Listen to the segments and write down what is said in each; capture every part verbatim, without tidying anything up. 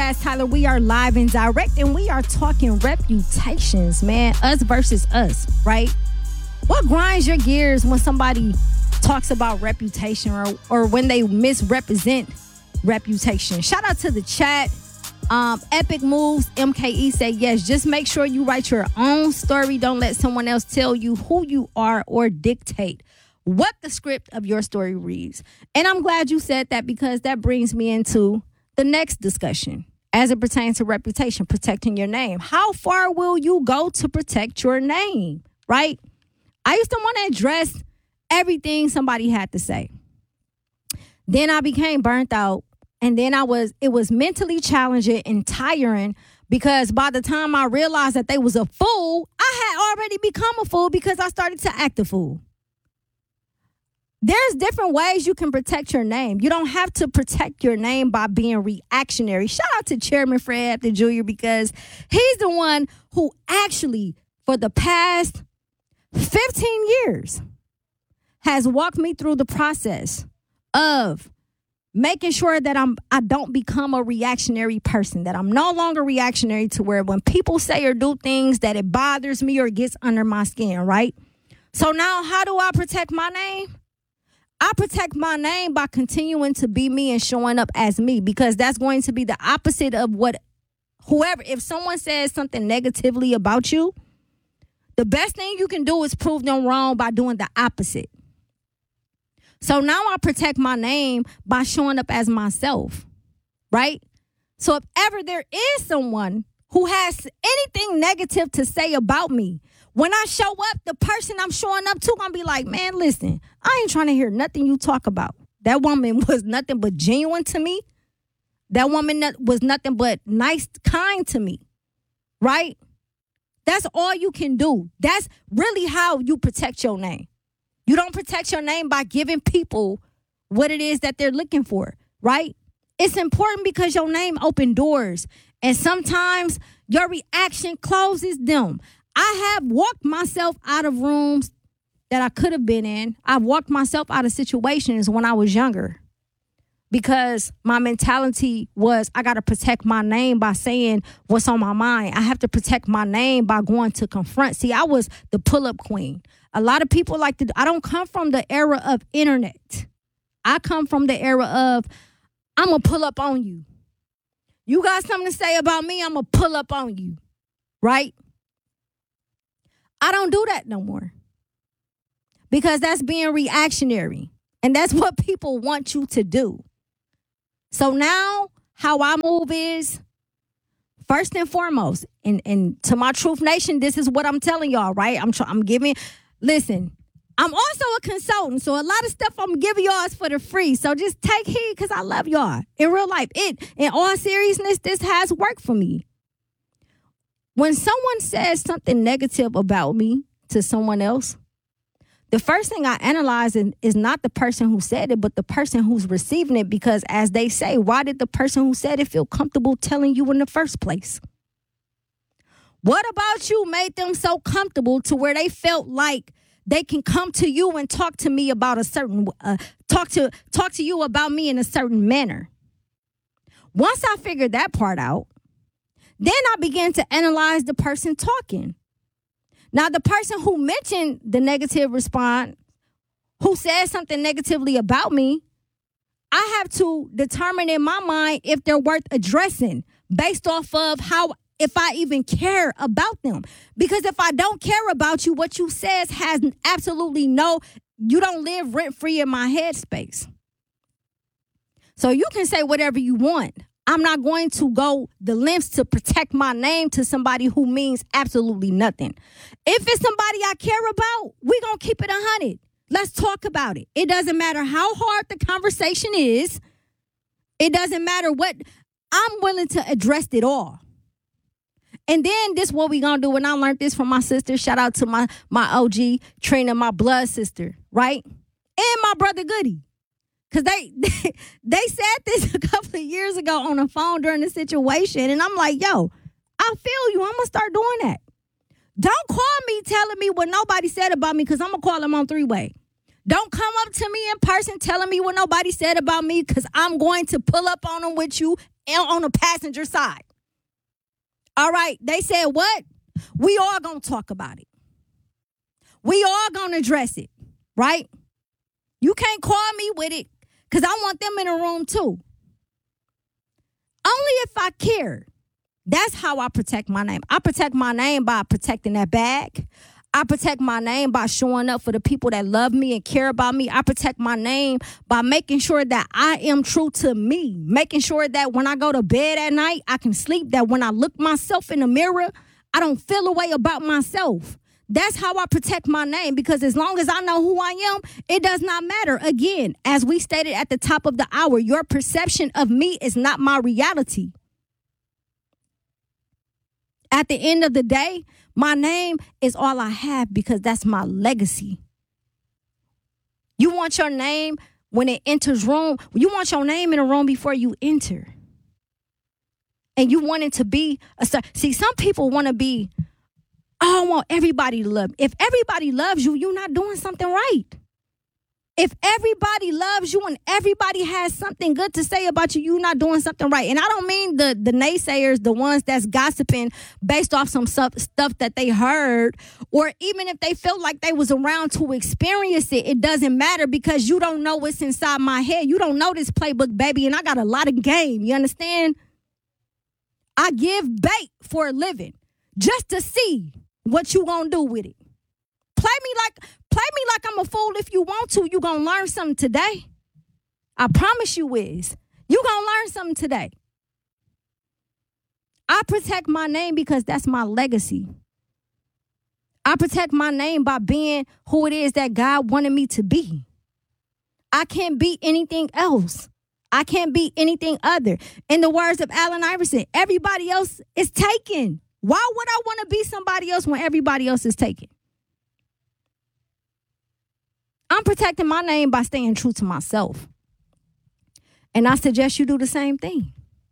Jazz Tyler. We are live and direct, and we are talking reputations, man. Us versus us, right? What grinds your gears when somebody talks about reputation or, or when they misrepresent reputation? Shout out to the chat. Um, Epic Moves, M K E said, yes, just make sure you write your own story. Don't let someone else tell you who you are or dictate what the script of your story reads. And I'm glad you said that, because that brings me into the next discussion as it pertains to reputation, protecting your name. How far will you go to protect your name, right? I used to want to address everything somebody had to say. Then I became burnt out, and then I was, it was mentally challenging and tiring, because by the time I realized that they was a fool, I had already become a fool because I started to act a fool. There's different ways you can protect your name. You don't have to protect your name by being reactionary. Shout out to Chairman Fred Hampton Junior, because he's the one who actually, for the past fifteen years, has walked me through the process of making sure that I'm I don't become a reactionary person, that I'm no longer reactionary to where when people say or do things that it bothers me or gets under my skin, right? So now how do I protect my name? I protect my name by continuing to be me and showing up as me, because that's going to be the opposite of what whoever, if someone says something negatively about you, the best thing you can do is prove them wrong by doing the opposite. So now I protect my name by showing up as myself, right? So if ever there is someone who has anything negative to say about me, when I show up, the person I'm showing up to gonna be like, man, listen, I ain't trying to hear nothing you talk about. That woman was nothing but genuine to me. That woman was nothing but nice, kind to me, right? That's all you can do. That's really how you protect your name. You don't protect your name by giving people what it is that they're looking for, right? It's important because your name opens doors, and sometimes your reaction closes them. I have walked myself out of rooms that I could have been in. I've walked myself out of situations when I was younger because my mentality was, I got to protect my name by saying what's on my mind. I have to protect my name by going to confront. See, I was the pull-up queen. A lot of people like to, I don't come from the era of internet. I come from the era of, I'm going to pull up on you. You got something to say about me, I'm going to pull up on you, right? I don't do that no more, because that's being reactionary, and that's what people want you to do. So now how I move is, first and foremost, and, and to my Truth Nation, this is what I'm telling y'all, right? I'm try, I'm giving, listen, I'm also a consultant, so a lot of stuff I'm giving y'all is for the free. So just take heed, because I love y'all in real life. It, in all seriousness, this has worked for me. When someone says something negative about me to someone else, the first thing I analyze is not the person who said it, but the person who's receiving it. Because as they say, why did the person who said it feel comfortable telling you in the first place? What about you made them so comfortable to where they felt like they can come to you and talk to me about a certain, uh, talk to talk to you about me in a certain manner? Once I figured that part out, then I began to analyze the person talking. Now, the person who mentioned the negative response, who said something negatively about me, I have to determine in my mind if they're worth addressing based off of how, if I even care about them. Because if I don't care about you, what you says has absolutely no, you don't live rent-free in my headspace. So you can say whatever you want. I'm not going to go the lengths to protect my name to somebody who means absolutely nothing. If it's somebody I care about, we're going to keep it one hundred. Let's talk about it. It doesn't matter how hard the conversation is. It doesn't matter what. I'm willing to address it all. And then this is what we going to do. And I learned this from my sister. Shout out to my, my O G, Trina, my blood sister, right? And my brother Goody. Because they, they they said this a couple of years ago on the phone during the situation. And I'm like, yo, I feel you. I'm going to start doing that. Don't call me telling me what nobody said about me, because I'm going to call them on three-way. Don't come up to me in person telling me what nobody said about me, because I'm going to pull up on them with you on the passenger side. All right. They said what? We all gonna talk about it. We all gonna address it, right? You can't call me with it because I want them in a room too. Only if I care. That's how I protect my name. I protect my name by protecting that bag. I protect my name by showing up for the people that love me and care about me. I protect my name by making sure that I am true to me, making sure that when I go to bed at night, I can sleep, that when I look myself in the mirror, I don't feel a way about myself. That's how I protect my name, because as long as I know who I am, it does not matter. Again, as we stated at the top of the hour, your perception of me is not my reality. At the end of the day, my name is all I have because that's my legacy. You want your name when it enters room. You want your name in a room before you enter. And you want it to be a star. See, some people want to be, oh, I want everybody to love me. If everybody loves you, you're not doing something right. If everybody loves you and everybody has something good to say about you, you're not doing something right. And I don't mean the, the naysayers, the ones that's gossiping based off some stuff, stuff that they heard, or even if they felt like they was around to experience it, it doesn't matter because you don't know what's inside my head. You don't know this playbook, baby, and I got a lot of game. You understand? I give bait for a living just to see what you gonna do with it. Play me like play me like I'm a fool if you want to. You gonna learn something today. I promise you is. You gonna learn something today. I protect my name because that's my legacy. I protect my name by being who it is that God wanted me to be. I can't be anything else. I can't be anything other. In the words of Allen Iverson, everybody else is taken. Why would I want to be somebody else when everybody else is taken? I'm protecting my name by staying true to myself. And I suggest you do the same thing.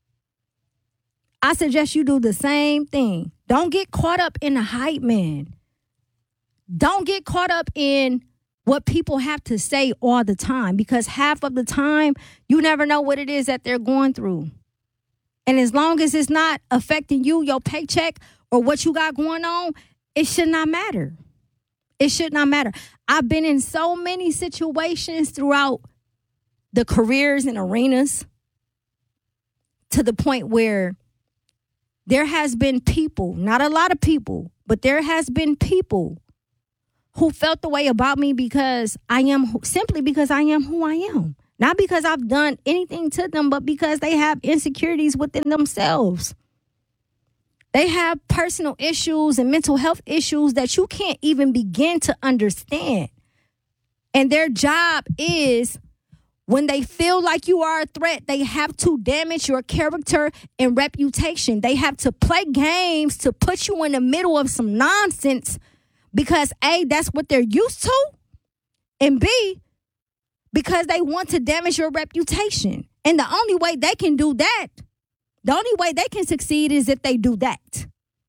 I suggest you do the same thing. Don't get caught up in the hype, man. Don't get caught up in what people have to say all the time, because half of the time, you never know what it is that they're going through. And as long as it's not affecting you, your paycheck, or what you got going on, it should not matter. It should not matter. I've been in so many situations throughout the careers and arenas to the point where there has been people, not a lot of people, but there has been people who felt the way about me because I am, simply because I am who I am. Not because I've done anything to them, but because they have insecurities within themselves. They have personal issues and mental health issues that you can't even begin to understand. And their job is, when they feel like you are a threat, they have to damage your character and reputation. They have to play games to put you in the middle of some nonsense because, A, that's what they're used to, and B, because they want to damage your reputation. And the only way they can do that, the only way they can succeed is if they do that.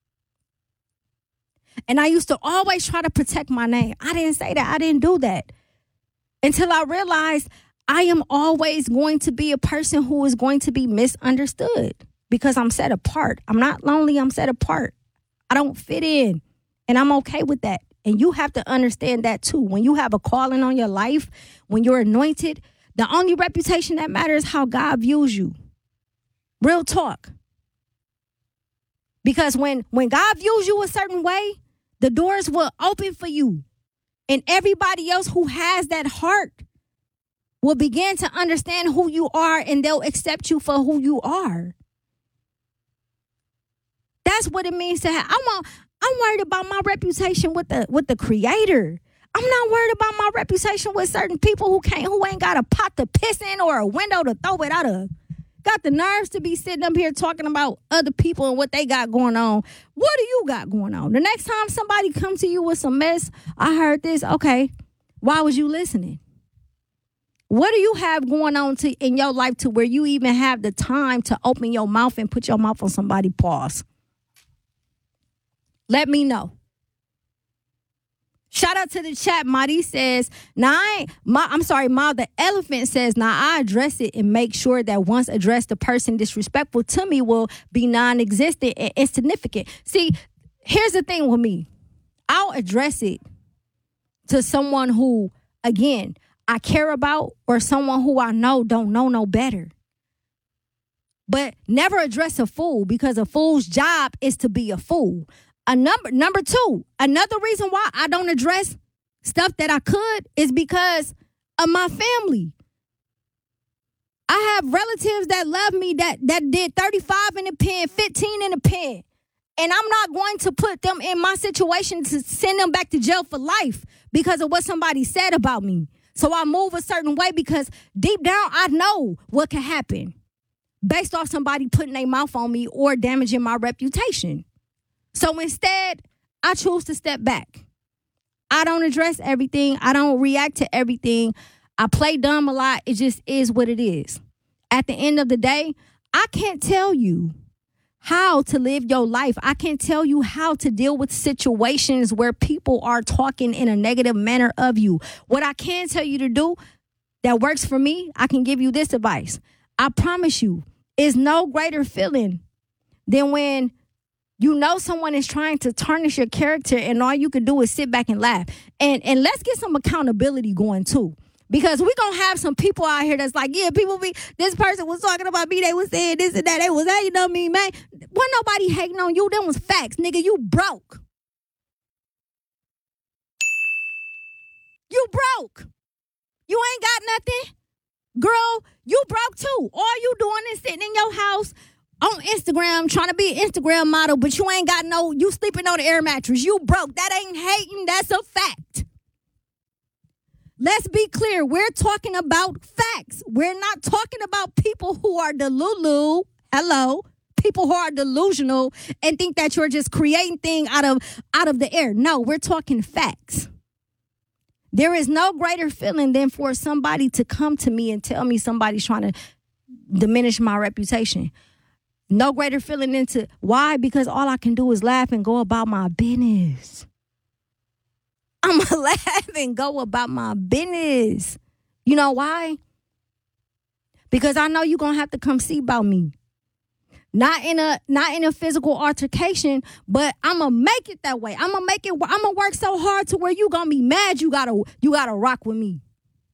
And I used to always try to protect my name. I didn't say that. I didn't do that. Until I realized I am always going to be a person who is going to be misunderstood because I'm set apart. I'm not lonely. I'm set apart. I don't fit in. And I'm okay with that. And you have to understand that too. When you have a calling on your life, when you're anointed, the only reputation that matters is how God views you. Real talk. Because when, when God views you a certain way, the doors will open for you. And everybody else who has that heart will begin to understand who you are, and they'll accept you for who you are. That's what it means to have. I want, I'm worried about my reputation with the with the Creator. I'm not worried about my reputation with certain people who can't, who ain't got a pot to piss in or a window to throw it out of. Got the nerves to be sitting up here talking about other people and what they got going on. What do you got going on? The next time somebody comes to you with some mess, I heard this. Okay, why was you listening? What do you have going on to in your life to where you even have the time to open your mouth and put your mouth on somebody's paws? Let me know. Shout out to the chat. Madi says, "Now I ain't, Ma, I'm sorry, Ma. The elephant says, now I address it and make sure that once addressed, the person disrespectful to me will be non-existent and insignificant." See, here's the thing with me. I'll address it to someone who, again, I care about, or someone who I know don't know no better. But never address a fool, because a fool's job is to be a fool. A number number two, another reason why I don't address stuff that I could is because of my family. I have relatives that love me that that did thirty-five in the pen, fifteen in the pen. And I'm not going to put them in my situation to send them back to jail for life because of what somebody said about me. So I move a certain way because deep down I know what can happen based off somebody putting their mouth on me or damaging my reputation. So instead, I choose to step back. I don't address everything. I don't react to everything. I play dumb a lot. It just is what it is. At the end of the day, I can't tell you how to live your life. I can't tell you how to deal with situations where people are talking in a negative manner of you. What I can tell you to do that works for me, I can give you this advice. I promise you, it's no greater feeling than when you know someone is trying to tarnish your character and all you can do is sit back and laugh. And and let's get some accountability going too. Because we're going to have some people out here that's like, yeah, people be, this person was talking about me. They was saying this and that. They was hating on me, man. Wasn't nobody hating on you. Them was facts, nigga. You broke. You broke. You ain't got nothing. Girl, you broke too. All you doing is sitting in your house on Instagram trying to be an Instagram model, but you ain't got no, you sleeping on the air mattress. You broke. That ain't hating. That's a fact. Let's be clear. We're talking about facts. We're not talking about people who are delulu. Hello. People who are delusional and think that you're just creating things out of, out of the air. No, we're talking facts. There is no greater feeling than for somebody to come to me and tell me somebody's trying to diminish my reputation. No greater feeling than to, why? Because all I can do is laugh and go about my business. I'm going to laugh and go about my business. You know why? Because I know you're going to have to come see about me. Not in a not in a physical altercation, but I'm going to make it that way. I'm going to make it, I'm going to work so hard to where you going to be mad you got to you got to rock with me.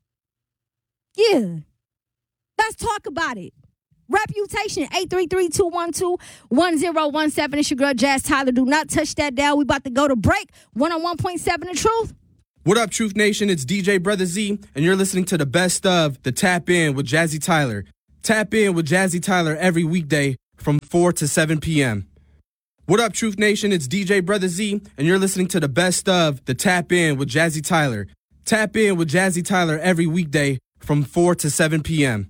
Yeah. Let's talk about it. Reputation, eight three three, two one two, one zero one seven. It's your girl, Jazz Tyler. Do not touch that dial. We about to go to break. one oh one point seven The Truth. What up, Truth Nation? It's D J Brother Z, and you're listening to the best of the Tap In with Jazzy Tyler. Tap In with Jazzy Tyler every weekday from four to seven p.m. What up, Truth Nation? It's D J Brother Z, and you're listening to the best of the Tap In with Jazzy Tyler. Tap In with Jazzy Tyler every weekday from four to seven p.m.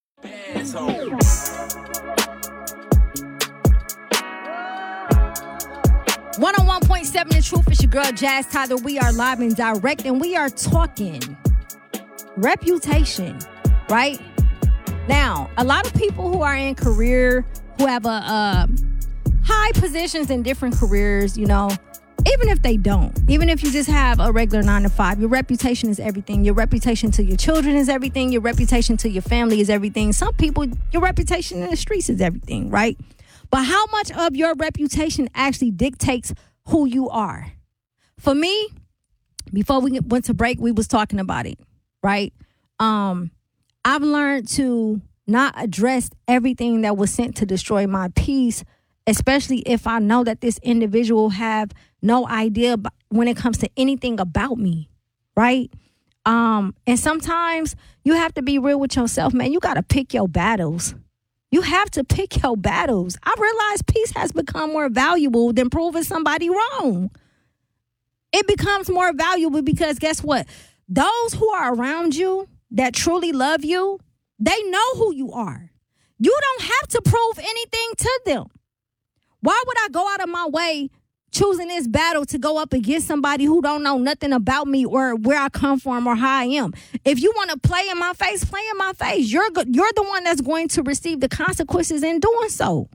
one oh one point seven The Truth. It's your girl, Jazz Tyler. We are live and direct, and we are talking reputation, right? Now, a lot of people who are in career, who have a uh, high positions in different careers, you know, even if they don't, even if you just have a regular nine to five, your reputation is everything. Your reputation to your children is everything. Your reputation to your family is everything. Some people, your reputation in the streets is everything, right? But how much of your reputation actually dictates who you are? For me, before we went to break, we was talking about it, right? Um, I've learned to not address everything that was sent to destroy my peace, especially if I know that this individual have no idea when it comes to anything about me, right? Um, and sometimes you have to be real with yourself, man. You got to pick your battles. You have to pick your battles. I realize peace has become more valuable than proving somebody wrong. It becomes more valuable because guess what? Those who are around you that truly love you, they know who you are. You don't have to prove anything to them. Why would I go out of my way choosing this battle to go up against somebody who don't know nothing about me or where I come from or how I am? If you want to play in my face, play in my face. You're go- you're the one that's going to receive the consequences in doing so.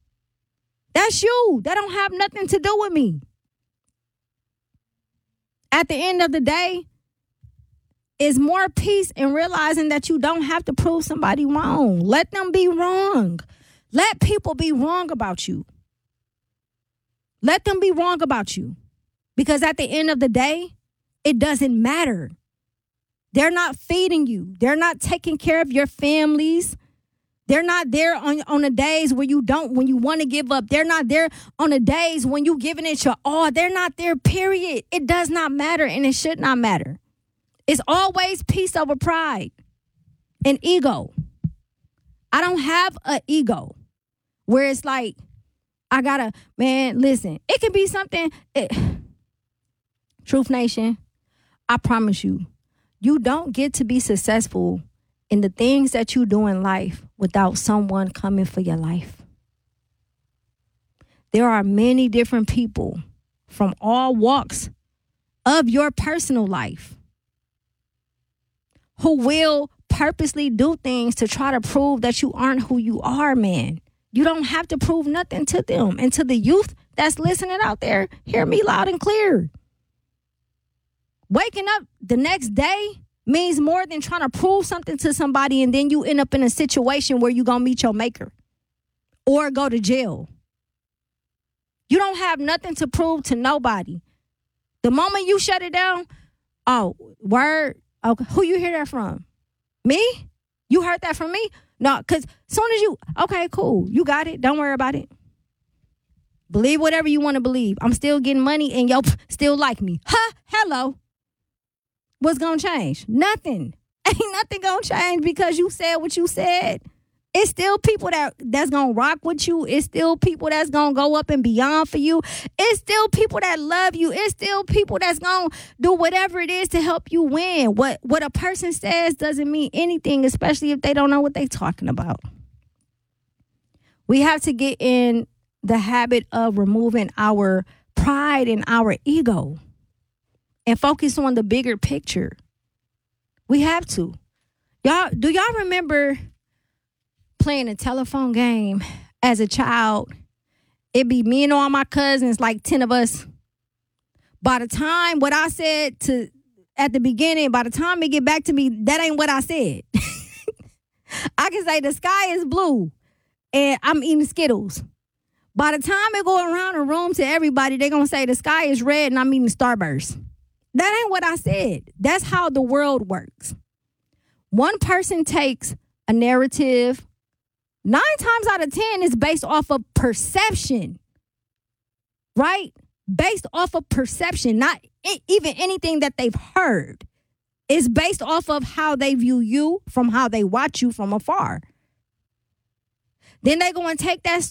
That's you. That don't have nothing to do with me. At the end of the day, is more peace in realizing that you don't have to prove somebody wrong. Let them be wrong. Let people be wrong about you. Let them be wrong about you. Because at the end of the day, it doesn't matter. They're not feeding you. They're not taking care of your families. They're not there on, on the days where you don't, when you want to give up. They're not there on the days when you giving it your all. They're not there, period. It does not matter, and it should not matter. It's always peace over pride and ego. I don't have an ego where it's like, I gotta, man, listen, it can be something. It, Truth Nation, I promise you, you don't get to be successful in the things that you do in life without someone coming for your life. There are many different people from all walks of your personal life who will purposely do things to try to prove that you aren't who you are, man. You don't have to prove nothing to them. And to the youth that's listening out there, hear me loud and clear. Waking up the next day means more than trying to prove something to somebody and then you end up in a situation where you're going to meet your maker or go to jail. You don't have nothing to prove to nobody. The moment you shut it down, oh, word, okay, who you hear that from? Me? You heard that from me? No, because as soon as you, okay, cool, you got it. Don't worry about it. Believe whatever you want to believe. I'm still getting money and yo still like me. Huh? Hello. What's going to change? Nothing. Ain't nothing going to change because you said what you said. It's still people that that's going to rock with you. It's still people that's going to go up and beyond for you. It's still people that love you. It's still people that's going to do whatever it is to help you win. What what a person says doesn't mean anything, especially if they don't know what they're talking about. We have to get in the habit of removing our pride and our ego and focus on the bigger picture. We have to. Y'all, do y'all remember playing a telephone game as a child? It'd be me and all my cousins, like ten of us. By the time what I said to at the beginning, by the time it get back to me, that ain't what I said. I can say the sky is blue and I'm eating Skittles. By the time it go around the room to everybody, they're going to say the sky is red and I'm eating Starburst. That ain't what I said. That's how the world works. One person takes a narrative. Nine times out of ten is based off of perception, right? Based off of perception, not even anything that they've heard. It's based off of how they view you from how they watch you from afar. Then they go and take that